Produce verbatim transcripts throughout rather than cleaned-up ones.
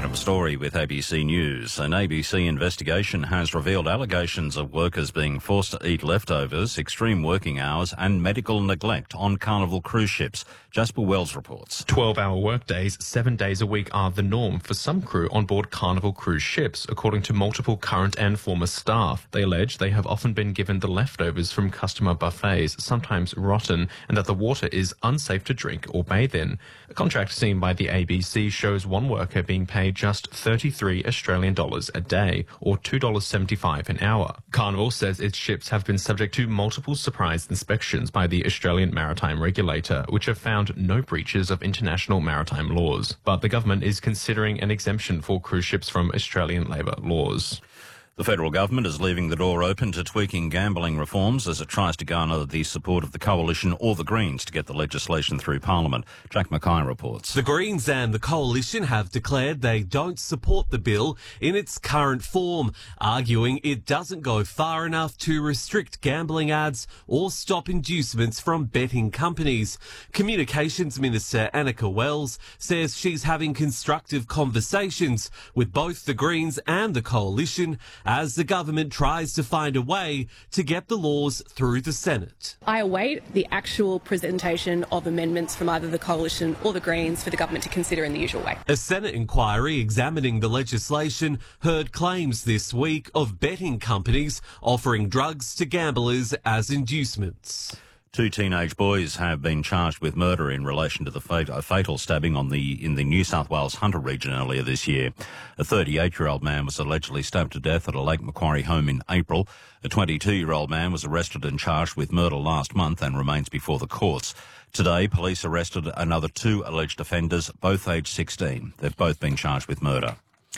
Adam Story with A B C News. An A B C investigation has revealed allegations of workers being forced to eat leftovers, extreme working hours and medical neglect on Carnival cruise ships. Jasper Wells reports. twelve-hour workdays, seven days a week are the norm for some crew on board Carnival cruise ships, according to multiple current and former staff. They allege they have often been given the leftovers from customer buffets, sometimes rotten, and that the water is unsafe to drink or bathe in. A contract seen by the A B C shows one worker being paid just thirty-three Australian dollars a day, or two dollars seventy-five an hour. Carnival says its ships have been subject to multiple surprise inspections by the Australian Maritime Regulator, which have found no breaches of international maritime laws. But the government is considering an exemption for cruise ships from Australian labour laws. The federal government is leaving the door open to tweaking gambling reforms as it tries to garner the support of the Coalition or the Greens to get the legislation through Parliament. Jack Mackay reports. The Greens and the Coalition have declared they don't support the bill in its current form, arguing it doesn't go far enough to restrict gambling ads or stop inducements from betting companies. Communications Minister Annika Wells says she's having constructive conversations with both the Greens and the Coalition as the government tries to find a way to get the laws through the Senate. I await the actual presentation of amendments from either the Coalition or the Greens for the government to consider in the usual way. A Senate inquiry examining the legislation heard claims this week of betting companies offering drugs to gamblers as inducements. Two teenage boys have been charged with murder in relation to the fatal stabbing on the in the New South Wales Hunter region earlier this year. A thirty-eight-year-old man was allegedly stabbed to death at a Lake Macquarie home in April. A twenty-two-year-old man was arrested and charged with murder last month and remains before the courts. Today, police arrested another two alleged offenders, both aged sixteen. They've both been charged with murder.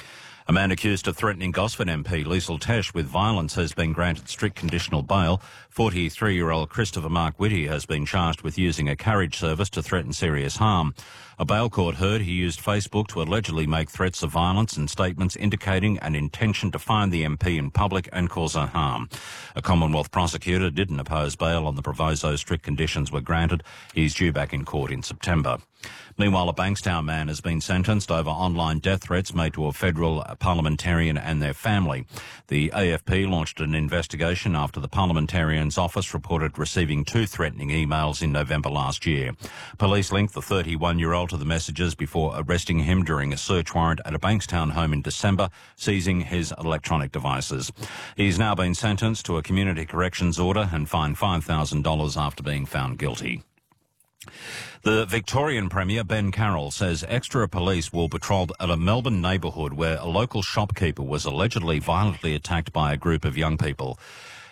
A man accused of threatening Gosford M P Liesl Tesch with violence has been granted strict conditional bail. forty-three-year-old Christopher Mark Whitty has been charged with using a carriage service to threaten serious harm. A bail court heard he used Facebook to allegedly make threats of violence and statements indicating an intention to find the M P in public and cause her harm. A Commonwealth prosecutor didn't oppose bail on the proviso strict conditions were granted. He's due back in court in September. Meanwhile, a Bankstown man has been sentenced over online death threats made to a federal parliamentarian and their family. The A F P launched an investigation after the parliamentarian's office reported receiving two threatening emails in November last year. Police linked the thirty-one-year-old to the messages before arresting him during a search warrant at a Bankstown home in December, seizing his electronic devices. He's now been sentenced to a community corrections order and fined five thousand dollars after being found guilty. The Victorian Premier, Ben Carroll, says extra police will patrol at a Melbourne neighbourhood where a local shopkeeper was allegedly violently attacked by a group of young people.